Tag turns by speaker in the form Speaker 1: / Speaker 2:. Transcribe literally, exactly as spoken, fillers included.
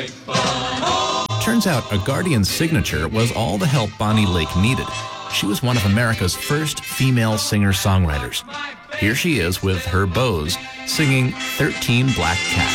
Speaker 1: Turns out a guardian's signature was all the help Bonnie Lake needed. She was one of America's first female singer-songwriters. Here she is with her Bose singing thirteen Black Cats.